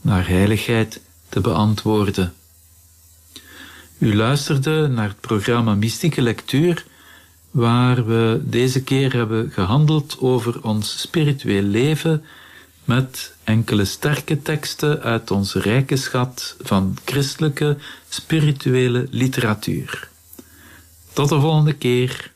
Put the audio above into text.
naar heiligheid te beantwoorden. U luisterde naar het programma Mystieke Lectuur, waar we deze keer hebben gehandeld over ons spiritueel leven met enkele sterke teksten uit onze rijke schat van christelijke spirituele literatuur. Tot de volgende keer.